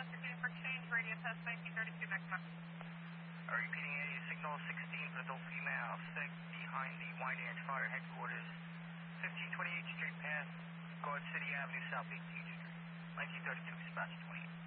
Continuing for change, radio test 1932, back to repeating area signal 16 for adult female, sick behind the Wyandanch Fire Headquarters, 1528 Straight Path, Guard City Avenue, South 18th Street, 1932, dispatch 28.